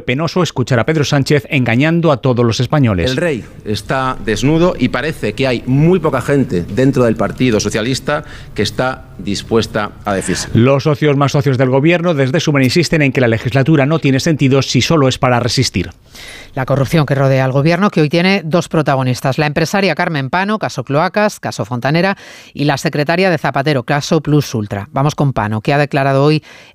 penoso escuchar a Pedro Sánchez engañando a todos los españoles. El rey está desnudo y parece que hay muy poca gente dentro del Partido Socialista que está dispuesta a decirse. Los socios más socios del gobierno desde Sumar insisten en que la legislatura no tiene sentido si solo es para resistir. La corrupción que rodea al gobierno, que hoy tiene dos protagonistas: la empresaria Carmen Pano, caso Cloacas, caso Fontanera, y la secretaria de Zapatero, caso Plus Ultra. Vamos con Pano, que ha declarado hoy